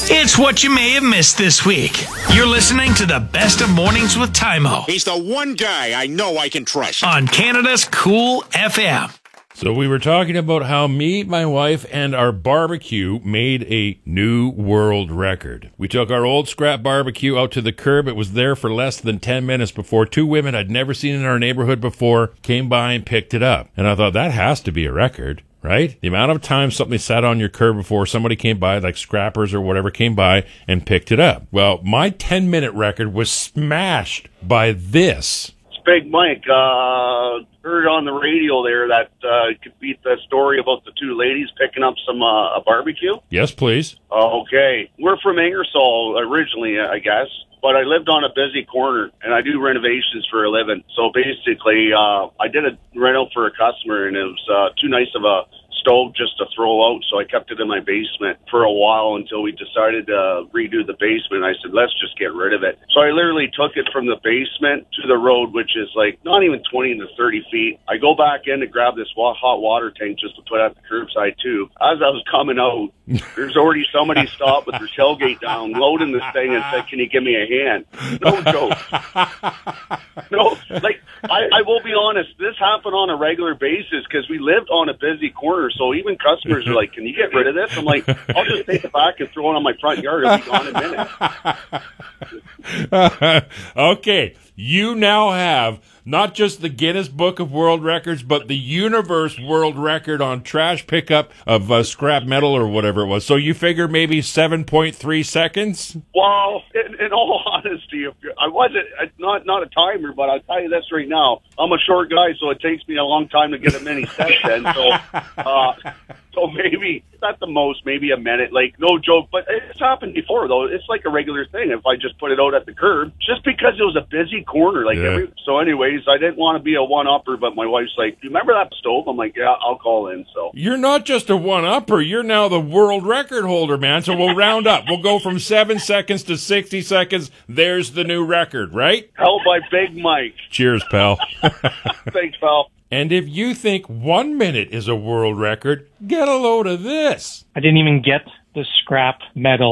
It's what you may have missed this week. You're listening to the Best of Mornings with Tymo He's the one guy I know I can trust. on Canada's Cool FM. So we were talking about how me, my wife, and our barbecue made a new world record. We took our old scrap barbecue out to the curb. It was there for less than 10 minutes before two women I'd never seen in our neighborhood before came by and picked it up. And I thought, that has to be a record, right? The amount of time something sat on your curb before somebody came by, like scrappers or whatever, came by and picked it up. Well, my 10-minute record was smashed by this. Big Mike, heard on the radio there that could beat the story about the two ladies picking up some a barbecue. Yes, please. Okay. We're from Ingersoll originally, I guess, but I lived on a busy corner, and I do renovations for a living. So basically, I did a rental for a customer, and it was too nice of a stove just to throw out, so I kept it in my basement for a while until we decided to redo the basement. I said, let's just get rid of it. So I literally took it from the basement to the road, which is like not even 20 to 30 feet. I go back in to grab this hot water tank just to put at the curbside too. As I was coming out, there's already somebody stopped with their tailgate down, loading this thing, and said, can you give me a hand? No joke. No, like, I will be honest, this happened on a regular basis because we lived on a busy corner. So even customers are like, can you get rid of this? I'm like, I'll just take it back and throw it on my front yard. It'll be gone in a minute. Okay, you now have not just the Guinness Book of World Records, but the Universe World Record on trash pickup of scrap metal or whatever it was. So you figure maybe 7.3 seconds? Well, in all honesty, I wasn't not a timer, but I'll tell you this right now. I'm a short guy, so it takes me a long time to get a mini set in. So maybe at the most, maybe a minute. Like, no joke, but it's happened before, though. It's like a regular thing if I just put it out at the curb, just because it was a busy corner. Like, yeah. So anyways, I didn't want to be a one-upper, but my wife's like, you remember that stove? I'm like, yeah, I'll call in. So you're not just a one-upper. You're now the world record holder, man. So we'll round up. We'll go from 7 seconds to 60 seconds. There's the new record, right? Held by Big Mike. Cheers, pal. Thanks, pal. And if you think 1 minute is a world record, get a load of this. I didn't even get the scrap metal